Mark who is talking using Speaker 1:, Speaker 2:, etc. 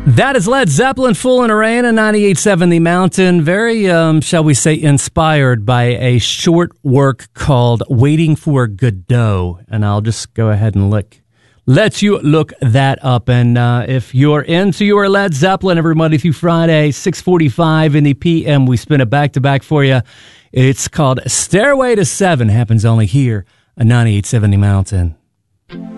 Speaker 1: That is Led Zeppelin, Fool in the Rain, on 98.7 The Mountain. Very, shall we say, inspired by a short work called Waiting for Godot. And I'll just go ahead and let you look that up. And if you're into your Led Zeppelin, every Monday through Friday, 6:45 in the PM, we spin it back-to-back for you. It's called Stairway to Seven. Happens only here on 98.7 The Mountain.